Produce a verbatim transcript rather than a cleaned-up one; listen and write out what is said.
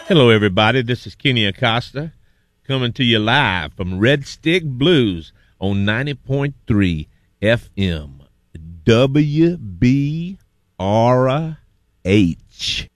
Hello, everybody. This is Kenny Acosta coming to you live from Red Stick Blues on ninety point three F M W B R H.